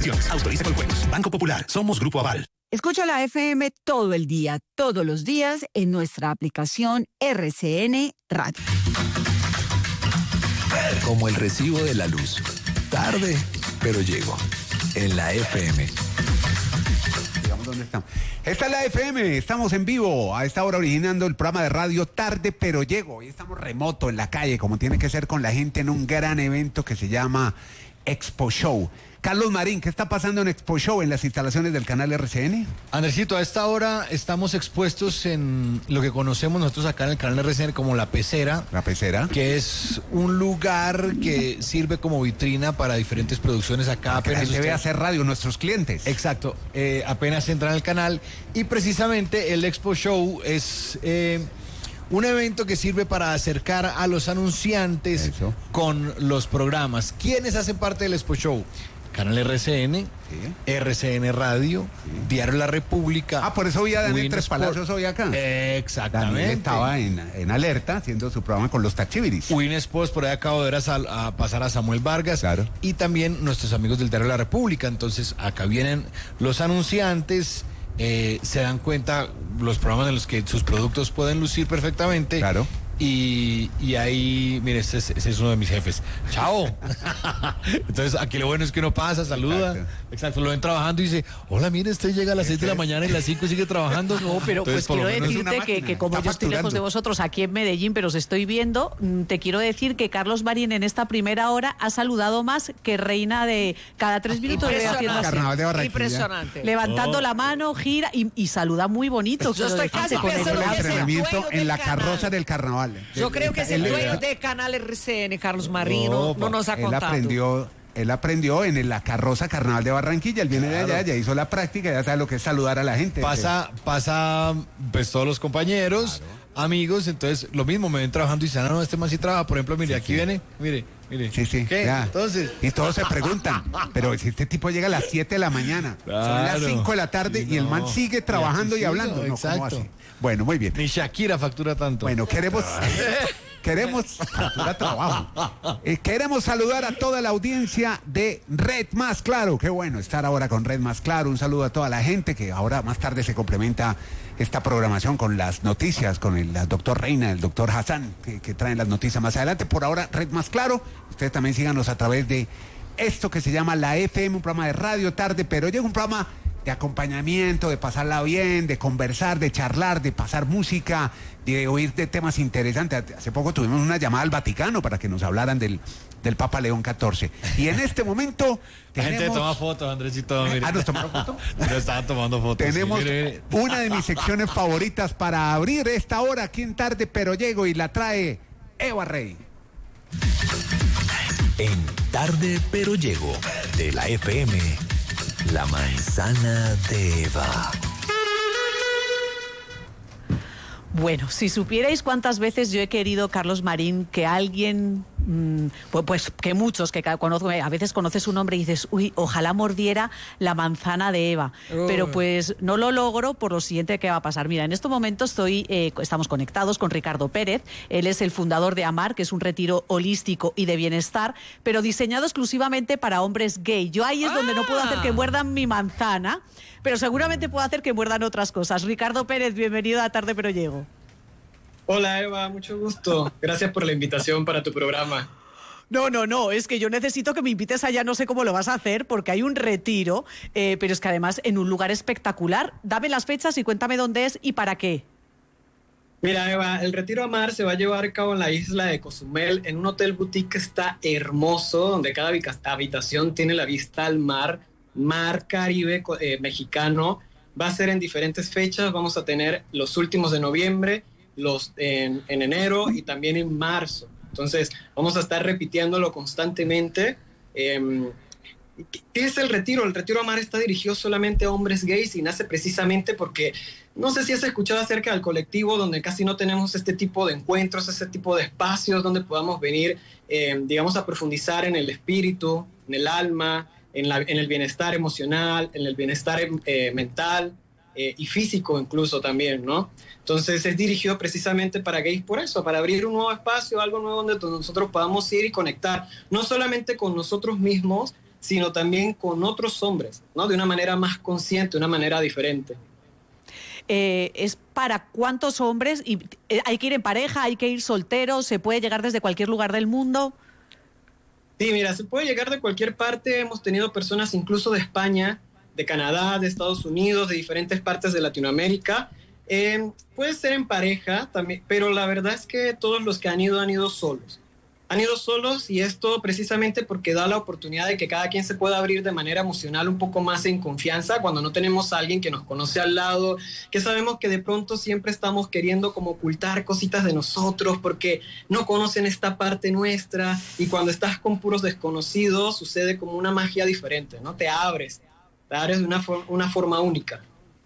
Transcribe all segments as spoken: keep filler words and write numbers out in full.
restricciones. Autoriza con juegos. Banco Popular. Somos Grupo Aval. Escucha la F M todo el día, todos los días en nuestra aplicación R C N Radio. Como el recibo de la luz. Tarde, pero llego. En la F M. Digamos dónde estamos. Esta es la F M, estamos en vivo a esta hora originando el programa de radio Tarde, pero llego. Hoy estamos remoto en la calle, como tiene que ser con la gente en un gran evento que se llama Expo Show. Carlos Marín, ¿qué está pasando en Expo Show en las instalaciones del canal R C N? Andresito, a esta hora estamos expuestos en lo que conocemos nosotros acá en el canal R C N como La Pecera. La Pecera. Que es un lugar que sirve como vitrina para diferentes producciones acá. Para que apenas se usted... ve hacer radio, nuestros clientes. Exacto, eh, apenas entran al canal. Y precisamente el Expo Show es... Eh, un evento que sirve para acercar a los anunciantes Eso. con los programas. ¿Quiénes hacen parte del Expo Show? Canal R C N, sí. R C N Radio, sí. Diario La República. Ah, por eso vi a Daniel Tres Palacios hoy acá. Exactamente. Daniel estaba en, en alerta haciendo su programa con los Tachibiris. Win Sports, por ahí acabo de ver a, a pasar a Samuel Vargas. Claro. Y también nuestros amigos del Diario La República. Entonces, acá vienen los anunciantes. Eh, se dan cuenta los programas en los que sus productos pueden lucir perfectamente. Claro. Y, y ahí, mire, ese es, ese es uno de mis jefes. ¡Chao! Entonces, aquí lo bueno es que uno pasa, saluda. Exacto. Exacto, lo ven trabajando y dice, hola, mire, usted llega a las seis de la mañana y a las cinco sigue trabajando. No, pero Entonces, pues quiero decirte que, que como Está yo estoy lejos facturando. de vosotros aquí en Medellín, pero os estoy viendo, te quiero decir que Carlos Marín en esta primera hora ha saludado más que reina de cada tres minutos. Le haciendo así. Carnaval de Barranquilla. Impresionante. Levantando Oh. la mano, gira y, y saluda muy bonito. Yo estoy casi con el pensando el que es el entrenamiento dueño en del la canal. carroza del carnaval. Yo creo que es el Él- dueño de Canal R C N, Carlos Marino, Opa. no nos ha Él contado. aprendió, él aprendió en la carroza Carnaval de Barranquilla. Él viene Claro. de allá, ya hizo la práctica, ya sabe lo que es saludar a la gente. Pasa, pasa, pues todos los compañeros, amigos, entonces lo mismo, me ven trabajando y dicen, ah, no, este man sí trabaja, por ejemplo, mire, Sí, aquí sí. viene, mire, mire. Sí, sí. ¿Qué? ya. Entonces, Y todos se preguntan, pero si este tipo llega a las siete de la mañana, son las Claro. cinco de la tarde Sí, y el man no. sigue trabajando y, Y aquí hablando. sigue, No, ¿cómo exacto. así? Bueno, muy bien. ni Shakira factura tanto. Bueno, queremos, queremos, factura trabajo. Eh, queremos saludar a toda la audiencia de Red Más Claro. Qué bueno estar ahora con Red Más Claro. Un saludo a toda la gente que ahora más tarde se complementa esta programación con las noticias, con el doctor Reina, el doctor Hassan, que, que traen las noticias más adelante. Por ahora, Red Más Claro. Ustedes también síganos a través de esto que se llama la F M, un programa de radio tarde, pero llega un programa de acompañamiento, de pasarla bien, de conversar, de charlar, de pasar música, de oír de temas interesantes. Hace poco tuvimos una llamada al Vaticano para que nos hablaran del, del Papa León catorce. Y en este momento La gente tenemos, toma fotos, Andresito, mire. Ah, ¿nos tomaron foto? No estaban tomando fotos. tenemos sí, mire, mire. una de mis secciones favoritas para abrir esta hora aquí en Tarde, pero llego y la trae Eva Rey. En Tarde, pero llego. De la F M. La manzana de Eva. Bueno, si supierais cuántas veces yo he querido, Carlos Marín, que alguien, mmm, pues, pues que muchos, que conozco, a veces conoces su nombre y dices, uy, ojalá mordiera la manzana de Eva. Uy. Pero pues no lo logro por lo siguiente que va a pasar. Mira, en este momento estoy, eh, estamos conectados con Ricardo Pérez. Él es el fundador de Amar, que es un retiro holístico y de bienestar, pero diseñado exclusivamente para hombres gay. Yo ahí es Ah. donde no puedo hacer que muerdan mi manzana, pero seguramente puedo hacer que muerdan otras cosas. Ricardo Pérez, bienvenido a Tarde Pero Llego. Hola Eva, mucho gusto. Gracias por la invitación para tu programa. No, no, no, es que yo necesito que me invites allá, no sé cómo lo vas a hacer, porque hay un retiro, eh, pero es que además en un lugar espectacular. Dame las fechas y cuéntame dónde es y para qué. Mira Eva, el Retiro Amar se va a llevar a cabo en la isla de Cozumel, en un hotel boutique que está hermoso, donde cada habitación tiene la vista al mar, mar Caribe eh, mexicano. Va a ser en diferentes fechas, vamos a tener los últimos de noviembre, los en, en enero y también en marzo. Entonces vamos a estar repitiéndolo constantemente. Eh, ¿Qué es el retiro? El Retiro Amar está dirigido solamente a hombres gays y nace precisamente porque, no sé si has escuchado acerca del colectivo donde casi no tenemos este tipo de encuentros, este tipo de espacios donde podamos venir, eh, digamos, a profundizar en el espíritu, en el alma, en, la, en el bienestar emocional, en el bienestar eh, mental eh, y físico incluso también, ¿no? Entonces es dirigido precisamente para gays por eso, para abrir un nuevo espacio, algo nuevo donde nosotros podamos ir y conectar, no solamente con nosotros mismos, sino también con otros hombres, ¿no? De una manera más consciente, de una manera diferente. Eh, ¿Es para cuántos hombres? Y, eh, ¿hay que ir en pareja? ¿Hay que ir soltero? ¿Se puede llegar desde cualquier lugar del mundo? Sí, mira, se puede llegar de cualquier parte. Hemos tenido personas incluso de España, de Canadá, de Estados Unidos, de diferentes partes de Latinoamérica. Eh, puede ser en pareja también, pero la verdad es que todos los que han ido han ido solos. Han ido solos y esto precisamente porque da la oportunidad de que cada quien se pueda abrir de manera emocional un poco más en confianza cuando no tenemos a alguien que nos conoce al lado, que sabemos que de pronto siempre estamos queriendo como ocultar cositas de nosotros porque no conocen esta parte nuestra, y cuando estás con puros desconocidos sucede como una magia diferente, ¿no? Te abres, te abres de una, for- una forma única.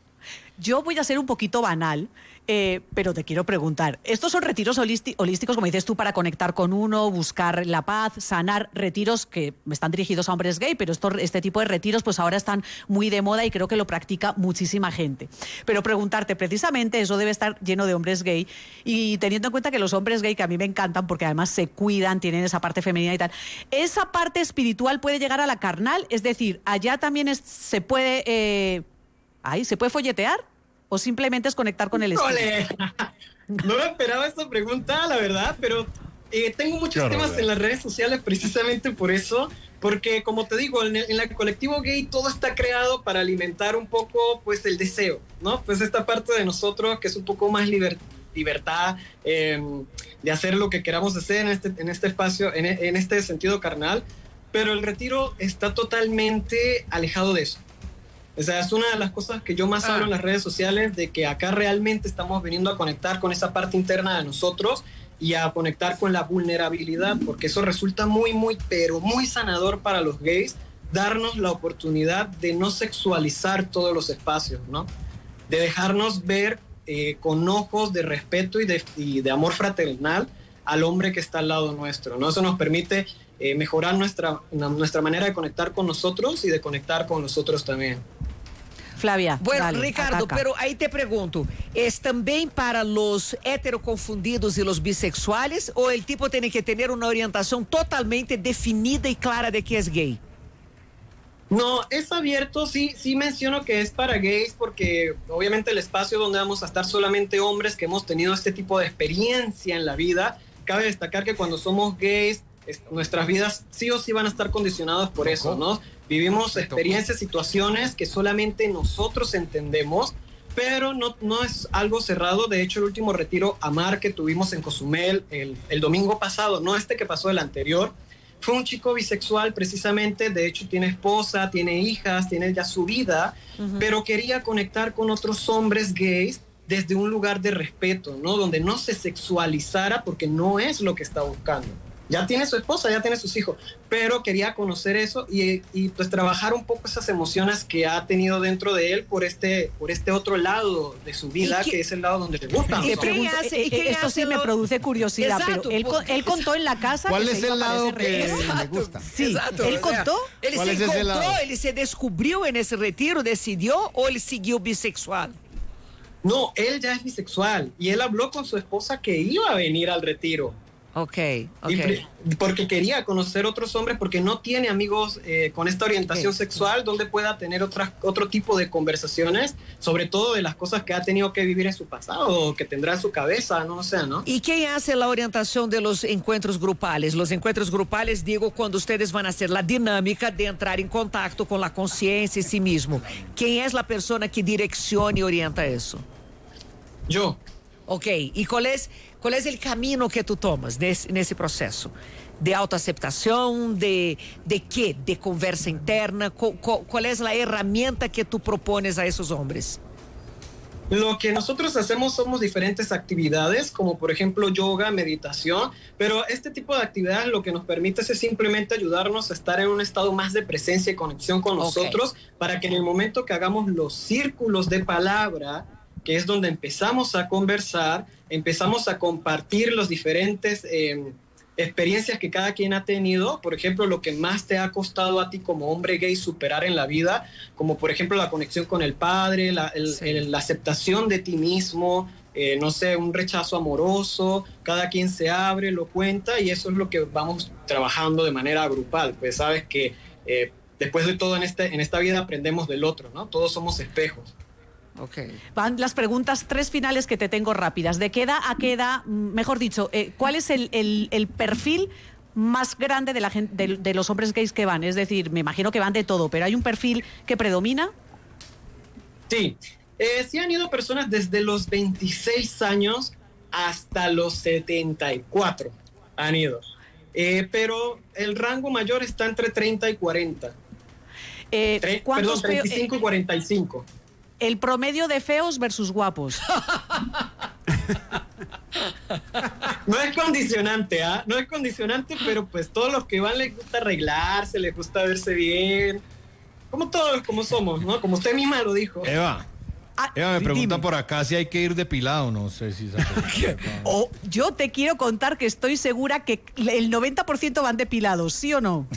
Yo voy a ser un poquito banal, eh, pero te quiero preguntar, ¿estos son retiros holísti- holísticos, como dices tú, para conectar con uno, buscar la paz, sanar, retiros que están dirigidos a hombres gay, pero esto, este tipo de retiros pues ahora están muy de moda y creo que lo practica muchísima gente? Pero preguntarte, precisamente eso debe estar lleno de hombres gay, y teniendo en cuenta que los hombres gay, que a mí me encantan porque además se cuidan, tienen esa parte femenina y tal, ¿esa parte espiritual puede llegar a la carnal? Es decir, allá también es, se puede... Eh, Ay, ¿se puede folletear? ¿O simplemente es conectar con el espíritu? ¡Ole! No me esperaba esta pregunta, la verdad, pero eh, tengo muchos Qué temas horror. en las redes sociales precisamente por eso, porque como te digo, en el, en el colectivo gay todo está creado para alimentar un poco pues el deseo, ¿no? Pues esta parte de nosotros que es un poco más liber- libertad, eh, de hacer lo que queramos hacer en este, en este espacio, en, en este sentido carnal, pero el retiro está totalmente alejado de eso. O sea, es una de las cosas que yo más Ah. hablo en las redes sociales, de que acá realmente estamos viniendo a conectar con esa parte interna de nosotros y a conectar con la vulnerabilidad, porque eso resulta muy, muy, pero muy sanador para los gays, darnos la oportunidad de no sexualizar todos los espacios, ¿no? De dejarnos ver eh, con ojos de respeto y de, y de amor fraternal al hombre que está al lado nuestro, ¿no? Eso nos permite eh, mejorar nuestra, nuestra manera de conectar con nosotros y de conectar con los otros también. Flavia, Bueno, dale, Ricardo, ataca. pero aí te pergunto, ¿es también para los heteroconfundidos y los bisexuales o el tipo tiene que tener una orientación totalmente definida y clara de que es gay? No, es abierto, sí, sí menciono que es para gays porque obviamente el espacio donde vamos a estar solamente hombres que hemos tenido este tipo de experiencia en la vida. Cabe destacar que cuando somos gays, es- nuestras vidas sí o sí van a estar condicionadas por eso, ¿no? Vivimos experiencias, situaciones que solamente nosotros entendemos, pero no, no es algo cerrado. De hecho, el último retiro Amar que tuvimos en Cozumel el, el domingo pasado, no este que pasó, el anterior, fue un chico bisexual precisamente. De hecho, tiene esposa, tiene hijas, tiene ya su vida, uh-huh. pero quería conectar con otros hombres gays desde un lugar de respeto, ¿no? Donde no se sexualizara, porque no es lo que está buscando. Ya tiene su esposa, ya tiene sus hijos, pero quería conocer eso y, y pues trabajar un poco esas emociones que ha tenido dentro de él por este, por este otro lado de su vida, qué, que es el lado donde le gustan. Y pregunto, hace, y eh, esto sí lo... me produce curiosidad, Exacto, pero él, porque... él contó en la casa ¿cuál que es se el lado que Exacto, le gusta? Sí, exacto, él contó. Él ¿Cuál se es ese encontró, lado? él se descubrió en ese retiro, decidió o él siguió bisexual. No, él ya es bisexual y él habló con su esposa que iba a venir al retiro. Ok, ok. Y porque quería conocer otros hombres, porque no tiene amigos eh, con esta orientación okay. sexual donde pueda tener otras, otro tipo de conversaciones, sobre todo de las cosas que ha tenido que vivir en su pasado, que tendrá en su cabeza, no sé, ¿no? ¿Y quién hace la orientación de los encuentros grupales? Los encuentros grupales, digo, cuando ustedes van a hacer la dinámica de entrar en contacto con la conciencia y sí mismo. ¿Quién es la persona que direcciona y orienta eso? Yo. Ok, ¿y cuál es, cuál es el camino que tú tomas nesse, nesse proceso? ¿De autoaceptación? ¿De, de qué? ¿De conversa interna? ¿Cuál, ¿Cuál es la herramienta que tú propones a esos hombres? Lo que nosotros hacemos somos diferentes actividades, como por ejemplo yoga, meditación, pero este tipo de actividades lo que nos permite es simplemente ayudarnos a estar en un estado más de presencia y conexión con nosotros, okay. para que en el momento que hagamos los círculos de palabra, que es donde empezamos a conversar, empezamos a compartir las diferentes eh, experiencias que cada quien ha tenido. Por ejemplo, lo que más te ha costado a ti como hombre gay superar en la vida, como por ejemplo la conexión con el padre, la, el, sí. el, la aceptación de ti mismo, eh, no sé, un rechazo amoroso. Cada quien se abre, lo cuenta, y eso es lo que vamos trabajando de manera grupal. Pues sabes que... Eh, después de todo en, este, en esta vida aprendemos del otro, ¿no? Todos somos espejos. Okay. Van las preguntas, tres finales que te tengo rápidas. ¿De qué edad a qué edad, mejor dicho, eh, cuál es el, el, el perfil más grande de, la gente, de, de los hombres gays que van? Es decir, me imagino que van de todo, pero ¿hay un perfil que predomina? Sí, eh, sí han ido personas desde los veintiséis años hasta los setenta y cuatro han ido. Eh, pero el rango mayor está entre treinta y cuarenta. Eh, Tre- ¿cuántos perdón, treinta y cinco y cuarenta y cinco. El promedio de feos versus guapos. No es condicionante, ¿ah? ¿eh? No es condicionante, pero pues todos los que van les gusta arreglarse, les gusta verse bien. Como todos, como somos, ¿no? Como usted misma lo dijo. Eva, Ah, Eva me pregunta dime. por acá si hay que ir depilado, no sé si... O yo te quiero contar que estoy segura que el noventa por ciento van depilados, ¿sí o no?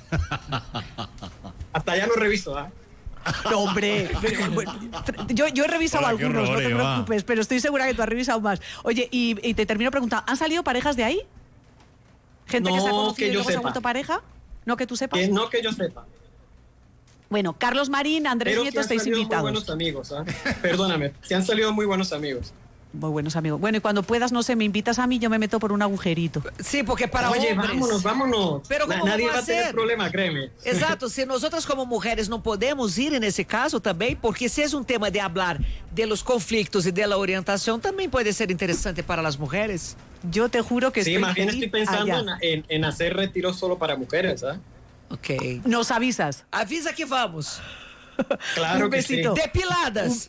Hasta ya lo reviso, ¿ah? ¿eh? No, hombre, yo, yo he revisado Hola, qué algunos, horror, no te Eva. preocupes, pero estoy segura que tú has revisado más. Oye, y, y te termino preguntando, ¿han salido parejas de ahí? ¿Gente No, que se ha conocido que y yo luego se ha sepa. vuelto pareja? ¿No que tú sepas? Que no que yo sepa. Bueno, Carlos Marín, Andrés Pero sí Nieto, han estáis salido invitados. muy buenos amigos, ¿ah? ¿eh? Perdóname, se han salido muy buenos amigos. Muy buenos amigos. Bueno, y cuando puedas, no sé, me invitas a mí, yo me meto por un agujerito. Sí, porque para Oye, hombres... vámonos, vámonos. Pero Na- ¿cómo nadie vamos va a a tener hacer? problema, créeme. Exato, se nosotras como mujeres não podemos ir nesse caso também, porque se é um tema de hablar de los conflictos e de la orientação, também pode ser interessante para as mulheres. Yo te juro que Sí, estoy más bien feliz estoy pensando allá. en, en, en hacer retiros solo para mujeres, ¿ah? Ok. Nos avisas. Avisa que vamos. Claro Un que sí. besito. Depiladas.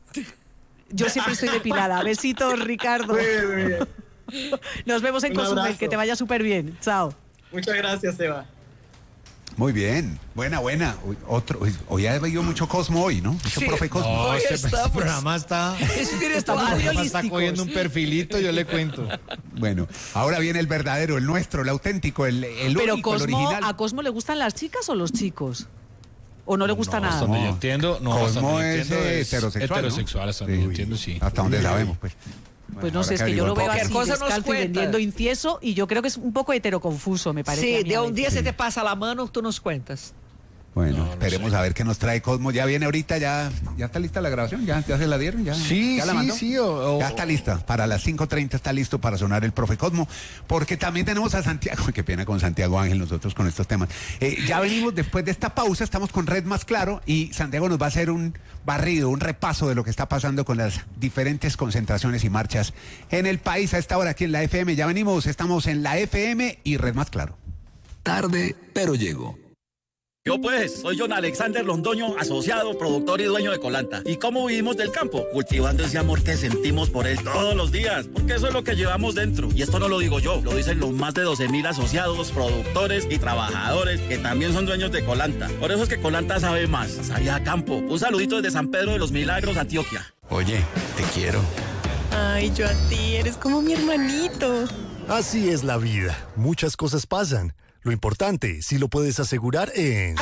Yo siempre estoy depilada. Besitos, Ricardo. Muy bien, muy bien. Nos vemos en Un Cozumel, abrazo. que te vaya súper bien. Chao. Muchas gracias, Eva. Muy bien, buena, buena. Uy, otro, hoy, hoy ha habido mucho Cosmo hoy, ¿no? Mucho Sí. profe Cosmo. No, Hoy este, este estamos- programa está... Está Espiritual. muy este programa está holísticos. cogiendo un perfilito, yo le cuento. Bueno, ahora viene el verdadero, el nuestro, el auténtico, el, el Pero único, el Cosmo, original. ¿a Cosmo le gustan las chicas o los chicos? ¿O no le gusta No, nada? hasta donde yo entiendo, no, hasta Cosmo donde yo es entiendo eh, es heterosexual, ¿no? heterosexual, hasta donde yo entiendo, sí. Hasta donde sabemos, pues. Pues no Bueno, sé, es habrá que yo lo veo averiguar así, Cualquier cosa nos descalzo y cuenta. vendiendo incienso, y yo creo que es un poco heteroconfuso, me parece. a Sí, mí de a un día veces. se te pasa la mano, tú nos cuentas. Bueno, No, no esperemos sé. a ver qué nos trae Cosmo. Ya viene ahorita, ya, ya está lista la grabación, ya, ya se la dieron, ya. Sí, ¿Ya la sí, mandó? sí, o- o- ya está lista. Para las cinco treinta está listo para sonar el profe Cosmo, porque también tenemos a Santiago. Qué pena con Santiago Ángel nosotros con estos temas. Eh, ya venimos después de esta pausa, estamos con Red Más Claro y Santiago nos va a hacer un barrido, un repaso de lo que está pasando con las diferentes concentraciones y marchas en el país a esta hora aquí en la F M. Ya venimos, estamos en la F M y Red Más Claro. Tarde, pero llego. Yo pues, soy John Alexander Londoño, asociado, productor y dueño de Colanta. ¿Y cómo vivimos del campo? Cultivando ese amor que sentimos por él todos los días, porque eso es lo que llevamos dentro. Y esto no lo digo yo, lo dicen los más de doce mil asociados, productores y trabajadores que también son dueños de Colanta. Por eso es que Colanta sabe más, sabía a campo. Un saludito desde San Pedro de los Milagros, Antioquia. Oye, te quiero. Ay, yo a ti, eres como mi hermanito. Así es la vida. Muchas cosas pasan. Lo importante, si lo puedes asegurar en...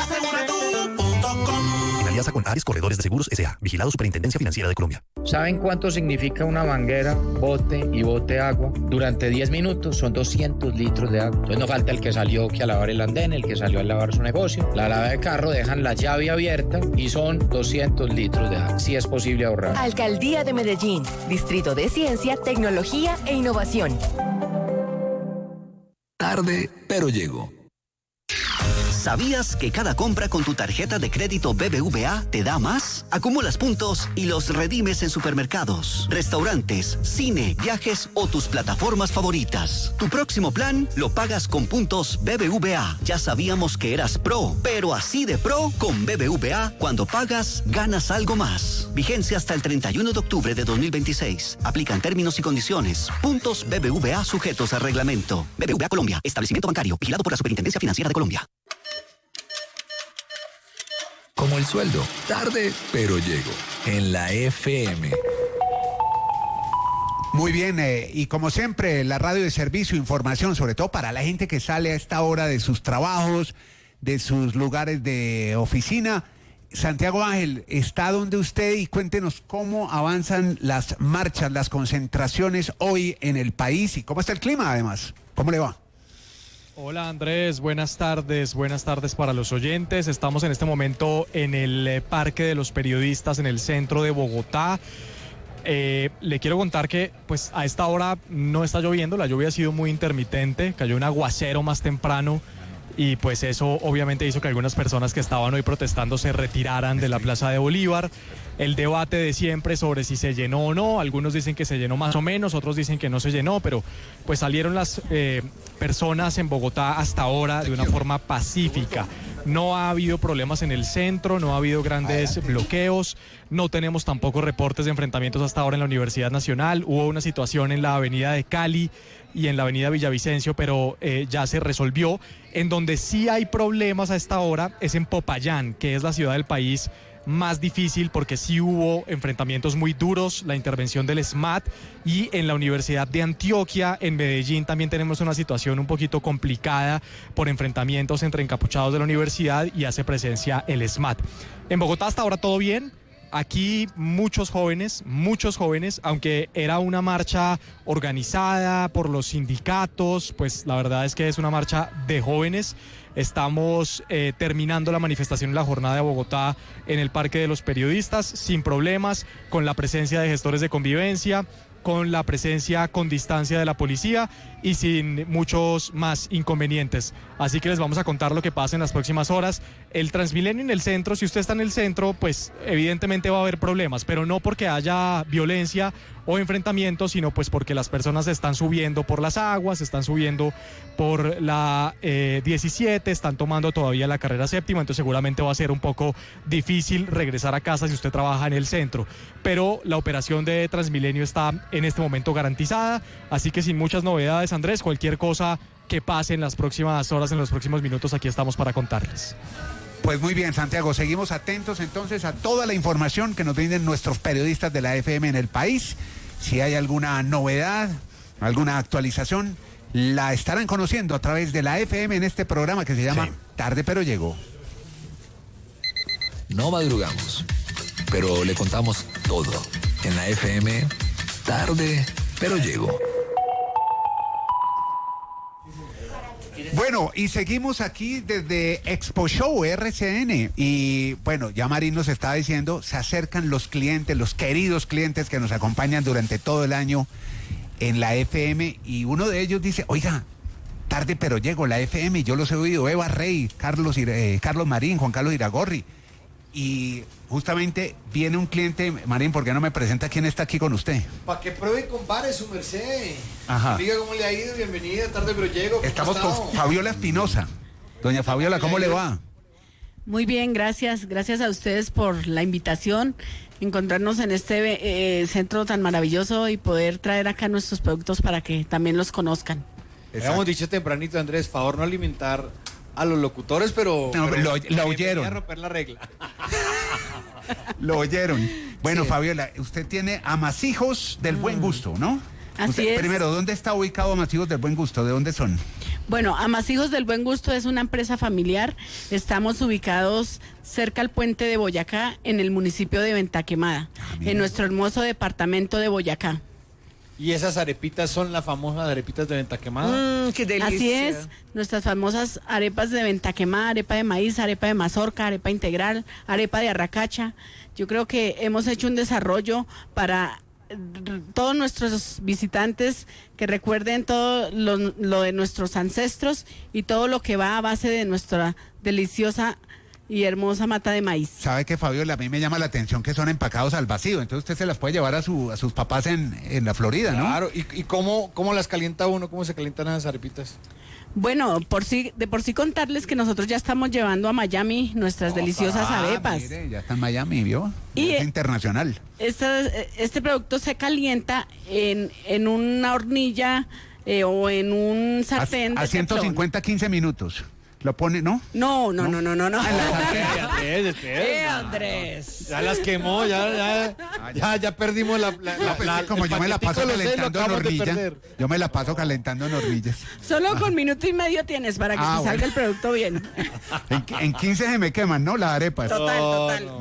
En alianza con Ares Corredores de Seguros S A Vigilado Superintendencia Financiera de Colombia. ¿Saben cuánto significa una manguera, bote y bote agua? Durante diez minutos son doscientos litros de agua. Entonces no falta el que salió que a lavar el andén, el que salió a lavar su negocio. La lava de carro dejan la llave abierta y son doscientos litros de agua. Sí es posible ahorrar. Alcaldía de Medellín, Distrito de Ciencia, Tecnología e Innovación. Tarde, pero llego. ¿Sabías que cada compra con tu tarjeta de crédito B B V A te da más? Acumulas puntos y los redimes en supermercados, restaurantes, cine, viajes o tus plataformas favoritas. Tu próximo plan lo pagas con puntos B B V A. Ya sabíamos que eras pro, pero así de pro con B B V A, cuando pagas, ganas algo más. Vigencia hasta el treinta y uno de octubre de dos mil veintiséis. Aplican términos y condiciones. Puntos B B V A sujetos a reglamento. B B V A Colombia, establecimiento bancario, vigilado por la Superintendencia Financiera de Colombia. Como el sueldo. Tarde, pero llego. En la F M. Muy bien, eh, y como siempre, la radio de servicio, información, sobre todo para la gente que sale a esta hora de sus trabajos, de sus lugares de oficina. Santiago Ángel, está donde usted y cuéntenos cómo avanzan las marchas, las concentraciones hoy en el país y cómo está el clima además. ¿Cómo le va? Hola Andrés, buenas tardes, buenas tardes para los oyentes. Estamos en este momento en el eh, Parque de los Periodistas, en el centro de Bogotá. Eh, le quiero contar que pues a esta hora no está lloviendo, la lluvia ha sido muy intermitente, cayó un aguacero más temprano y pues eso obviamente hizo que algunas personas que estaban hoy protestando se retiraran de la Plaza de Bolívar. El debate de siempre sobre si se llenó o no, algunos dicen que se llenó más o menos, otros dicen que no se llenó, pero pues salieron las eh, personas en Bogotá hasta ahora de una forma pacífica. No ha habido problemas en el centro, no ha habido grandes bloqueos, no tenemos tampoco reportes de enfrentamientos hasta ahora en la Universidad Nacional. Hubo una situación en la avenida de Cali y en la avenida Villavicencio, pero eh, ya se resolvió. En donde sí hay problemas a esta hora es en Popayán, que es la ciudad del país más difícil porque sí hubo enfrentamientos muy duros, la intervención del SMAT, y en la Universidad de Antioquia, en Medellín, también tenemos una situación un poquito complicada por enfrentamientos entre encapuchados de la universidad y hace presencia el SMAT. En Bogotá hasta ahora todo bien. Aquí muchos jóvenes, muchos jóvenes, aunque era una marcha organizada por los sindicatos, pues la verdad es que es una marcha de jóvenes. Estamos eh, terminando la manifestación en la jornada de Bogotá en el Parque de los Periodistas sin problemas, con la presencia de gestores de convivencia, con la presencia con distancia de la policía y sin muchos más inconvenientes. Así que les vamos a contar lo que pasa en las próximas horas. El Transmilenio en el centro, si usted está en el centro, pues evidentemente va a haber problemas, pero no porque haya violencia o enfrentamientos, sino pues porque las personas están subiendo por las aguas, están subiendo por la eh, diecisiete, están tomando todavía la carrera séptima, entonces seguramente va a ser un poco difícil regresar a casa si usted trabaja en el centro. Pero la operación de Transmilenio está en este momento garantizada, así que sin muchas novedades, Andrés, cualquier cosa que pase en las próximas horas, en los próximos minutos, aquí estamos para contarles. Pues muy bien, Santiago, seguimos atentos entonces a toda la información que nos brinden nuestros periodistas de la F M en el país. Si hay alguna novedad, alguna actualización, la estarán conociendo a través de la F M en este programa que se llama sí. Tarde pero Llego. No madrugamos, pero le contamos todo en la F M Tarde pero Llego. Bueno, y seguimos aquí desde Expo Show R C N y bueno, ya Marín nos está diciendo, se acercan los clientes, los queridos clientes que nos acompañan durante todo el año en la F M y uno de ellos dice, oiga, tarde pero llego, la F M, yo los he oído, Eva Rey, Carlos, eh, Carlos Marín, Juan Carlos Iragorri. Y justamente viene un cliente, Marín, ¿por qué no me presenta quién está aquí con usted? Para que pruebe y compare su merced. Ajá. Diga cómo le ha ido, bienvenida, tarde pero llego. Estamos con Fabiola Espinosa. Doña Fabiola, ¿cómo le va? Muy bien, gracias. Gracias a ustedes por la invitación, encontrarnos en este eh, centro tan maravilloso y poder traer acá nuestros productos para que también los conozcan. Habíamos dicho tempranito, Andrés, favor no alimentar a los locutores, pero, no, pero lo, lo oyeron. A romper la regla. Lo oyeron. Bueno, Sí. Fabiola, usted tiene Amasijos del Buen Gusto, ¿no? Así Usted, es. Primero, ¿dónde está ubicado Amasijos del Buen Gusto? ¿De dónde son? Bueno, Amasijos del Buen Gusto es una empresa familiar. Estamos ubicados cerca al puente de Boyacá, en el municipio de Ventaquemada, Ah, en nuestro hermoso departamento de Boyacá. Y esas arepitas son las famosas arepitas de Ventaquemada. Mmm, qué delicia. Así es, nuestras famosas arepas de Ventaquemada, arepa de maíz, arepa de mazorca, arepa integral, arepa de arracacha. Yo creo que hemos hecho un desarrollo para r- todos nuestros visitantes que recuerden todo lo, lo de nuestros ancestros y todo lo que va a base de nuestra deliciosa y hermosa mata de maíz. Sabe que, Fabiola, a mí me llama la atención que son empacados al vacío, entonces usted se las puede llevar a, su, a sus papás en, en la Florida, ¿no? Claro, ¿y, y cómo, cómo las calienta uno? ¿Cómo se calientan esas arepitas? Bueno, por sí, de por sí contarles que nosotros ya estamos llevando a Miami nuestras deliciosas Ah, arepas. mire, ya está en Miami, ¿vio? Y, es eh, internacional. Este, este producto se calienta en, en una hornilla eh, o en un sartén A, a de ciento cincuenta, quince minutos. Lo pone, ¿no? No, no, no, no, no, no. Andrés, Eh, Andrés. Ya las quemó, ya, ya, ya, ya perdimos la, la, la, Pues, la- como el yo me la paquetico paso de los seis, lo calentando en acabamos de hornilla. perder. Yo me la paso calentando en hornillas. Solo con minuto y medio tienes para que Ah, te salga bueno. el producto bien. En, en quince se me queman, ¿no? Las arepas. Total, total. No, no.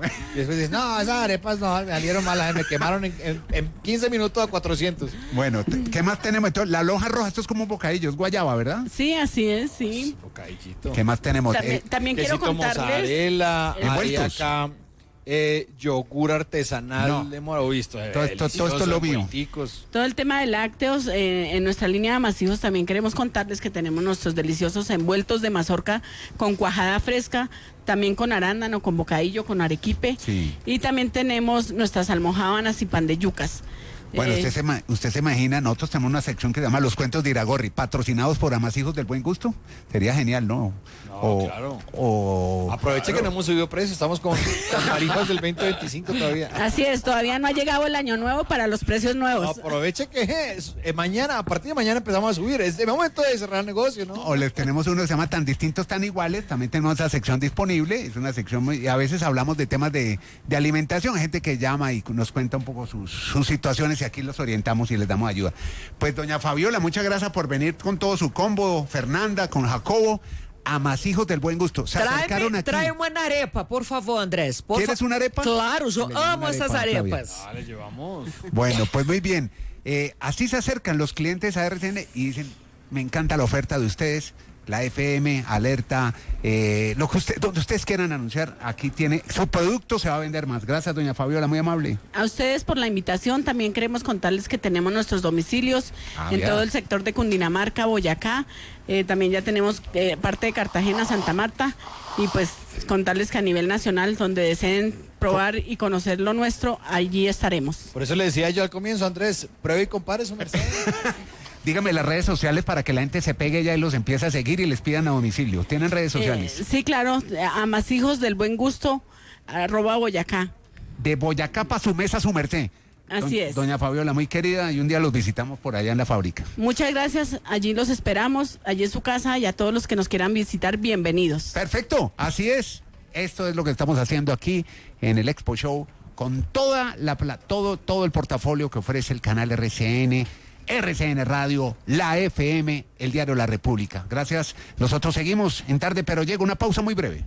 Y después dices, no, esas arepas no, me salieron malas, me quemaron en, en, en quince minutos a cuatrocientos. Bueno, ¿qué más tenemos? Entonces, la lonja roja, esto es como un bocadillo, es guayaba, ¿verdad? Sí, así es, sí. Bocadillito. ¿Qué más tenemos? También, Eh, también quiero quesito contarles... mozzarella, hay Envueltos. acá eh, yogur artesanal No. de moro, visto. Todo esto- todo esto es lo mío. Todo el tema de lácteos, eh, en nuestra línea de amasijos también queremos contarles que tenemos nuestros deliciosos envueltos de mazorca con cuajada fresca, también con arándano, con bocadillo, con arequipe. Sí. Y también tenemos nuestras almojábanas y pan de yucas. Bueno, Eh, usted, se, ma- usted se imagina, nosotros tenemos una sección que se llama Los Cuentos de Iragorri, patrocinados por Amasijos del Buen Gusto. Sería genial, ¿no? No, claro. O, Aproveche que no hemos subido precios, estamos con con tarifas del veinte veinticinco todavía. Así es, todavía no ha llegado el año nuevo para los precios No, nuevos. aproveche que es, eh, mañana, a partir de mañana empezamos a subir. Es de momento de cerrar el negocio, ¿no? o les tenemos uno que se llama Tan Distintos, Tan Iguales. También tenemos esa sección disponible. Es una sección muy... Y a veces hablamos de temas de, de alimentación. Gente que llama y nos cuenta un poco sus, sus situaciones y aquí los orientamos y les damos ayuda. Pues doña Fabiola, muchas gracias por venir con todo su combo. Fernanda, con Jacobo. Amasijos del Buen Gusto. Se acercaron Trae, aquí. trae uma arepa, por favor, Andrés. Por ¿Quieres fa- una arepa? Claro, yo Le llevo amo una esas arepa a Flavia. arepas. Dale, llevamos. Bueno, pues muy bien. Eh, así se acercan los clientes a R C N y dicen, me encanta la oferta de ustedes, la F M, Alerta, eh, lo que usted, donde ustedes quieran anunciar, aquí tiene, su producto se va a vender más. Gracias, doña Fabiola, muy amable. A ustedes por la invitación, también queremos contarles que tenemos nuestros domicilios Ah, en mira. todo el sector de Cundinamarca, Boyacá, eh, también ya tenemos eh, parte de Cartagena, Santa Marta, y pues contarles que a nivel nacional, donde deseen probar y conocer lo nuestro, allí estaremos. Por eso le decía yo al comienzo, Andrés, pruebe y compare su merced. Dígame las redes sociales para que la gente se pegue ya y los empiece a seguir y les pidan a domicilio. ¿Tienen redes sociales? Eh, sí, claro, Amasijos del Buen Gusto, arroba Boyacá. De Boyacá para su mesa, su merced. Así es. Doña Fabiola, muy querida, y un día los visitamos por allá en la fábrica. Muchas gracias, allí los esperamos, allí en su casa, y a todos los que nos quieran visitar, bienvenidos. Perfecto, así es. Esto es lo que estamos haciendo aquí en el Expo Show con toda la pla- todo todo el portafolio que ofrece el canal R C N, R C N Radio, la F M, el diario La República. Gracias. Nosotros seguimos en Tarde Pero Llego, una pausa muy breve.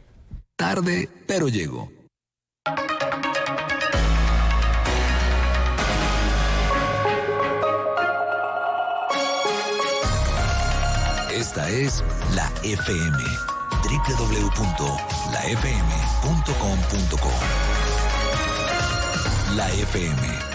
Tarde, pero llego. Esta es la F M. doble u doble u doble u punto la f m punto com punto co. La F M.